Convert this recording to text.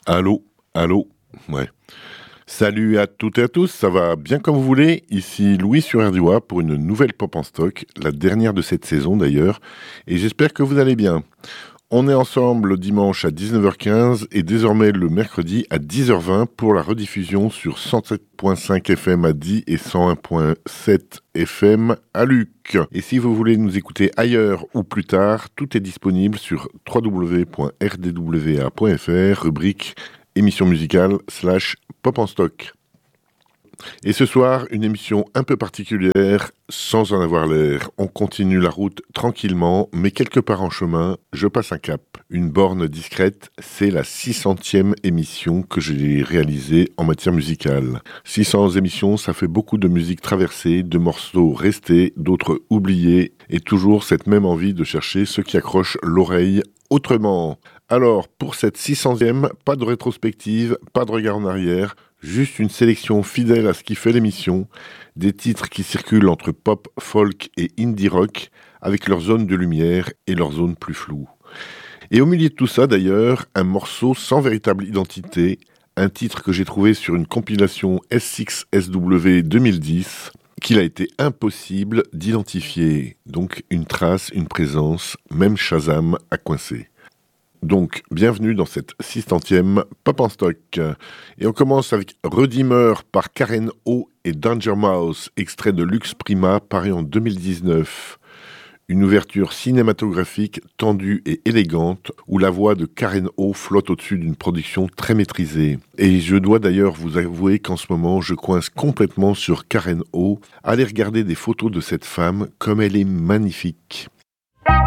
Allô, allô, ouais. Salut à toutes et à tous, ça va bien comme vous voulez. Ici Louis sur RDOA pour une nouvelle Pop en Stock, la dernière de cette saison d'ailleurs, et j'espère que vous allez bien. On est ensemble le dimanche à 19h15 et désormais le mercredi à 10h20 pour la rediffusion sur 107.5 FM à Die et 101.7 FM à Luc. Et si vous voulez nous écouter ailleurs ou plus tard, tout est disponible sur www.rdwa.fr, rubrique émission musicale / pop en stock. Et ce soir, une émission un peu particulière, sans en avoir l'air. On continue la route tranquillement, mais quelque part en chemin, je passe un cap. Une borne discrète, c'est la 600e émission que j'ai réalisée en matière musicale. 600 émissions, ça fait beaucoup de musique traversée, de morceaux restés, d'autres oubliés, et toujours cette même envie de chercher ce qui accroche l'oreille autrement. Alors, pour cette 600e, pas de rétrospective, pas de regard en arrière, juste une sélection fidèle à ce qui fait l'émission, des titres qui circulent entre pop, folk et indie rock, avec leurs zones de lumière et leurs zones plus floues. Et au milieu de tout ça d'ailleurs, un morceau sans véritable identité, un titre que j'ai trouvé sur une compilation S6SW 2010, qu'il a été impossible d'identifier. Donc une trace, une présence, même Shazam a coincé. Donc, bienvenue dans cette 600e Pop en Stock. Et on commence avec Redeemer par Karen O et Danger Mouse, extrait de Lux Prima, paru en 2019. Une ouverture cinématographique tendue et élégante, où la voix de Karen O flotte au-dessus d'une production très maîtrisée. Et je dois d'ailleurs vous avouer qu'en ce moment, je coince complètement sur Karen O. Allez regarder des photos de cette femme, comme elle est magnifique.